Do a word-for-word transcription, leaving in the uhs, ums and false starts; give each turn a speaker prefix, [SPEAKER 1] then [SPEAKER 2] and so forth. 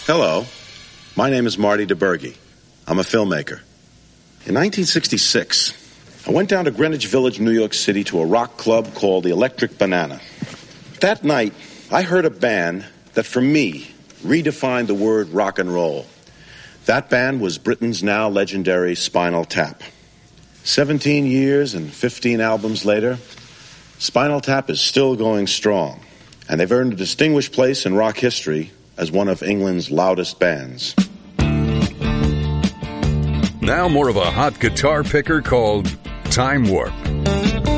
[SPEAKER 1] Hello, my name is Marty DeBurgi. I'm a filmmaker. In nineteen sixty-six, I went down to Greenwich Village, New York City to a rock club called the Electric Banana. That night, I heard a band that, for me, redefined the word rock and roll. That band was Britain's now legendary Spinal Tap. Seventeen years and fifteen albums later, Spinal Tap is still going strong, and they've earned a distinguished place in rock history as one of England's loudest bands.
[SPEAKER 2] Now more of a hot guitar picker called Time Warp.